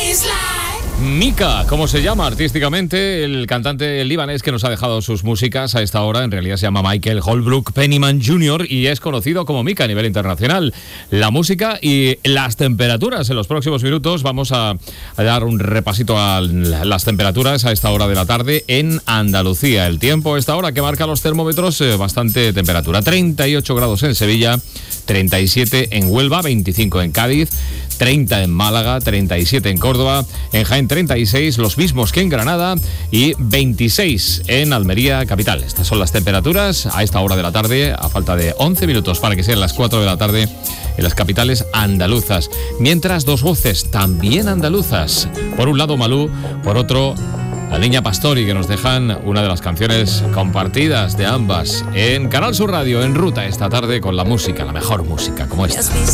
Mika, como se llama artísticamente el cantante libanés que nos ha dejado sus músicas a esta hora, en realidad se llama Michael Holbrook Pennyman Jr. y es conocido como Mika a nivel internacional. La música y las temperaturas. En los próximos minutos vamos a dar un repasito a las temperaturas a esta hora de la tarde en Andalucía. El tiempo a esta hora que marca los termómetros, bastante temperatura. 38 grados en Sevilla, 37 en Huelva, 25 en Cádiz, 30 en Málaga, 37 en Córdoba, en Jaén 36, los mismos que en Granada, y 26 en Almería capital. Estas son las temperaturas a esta hora de la tarde, a falta de 11 minutos para que sean las 4 de la tarde en las capitales andaluzas. Mientras, dos voces también andaluzas. Por un lado Malú, por otro la Niña Pastori, que nos dejan una de las canciones compartidas de ambas en Canal Sur Radio, en ruta esta tarde con la música, la mejor música como esta.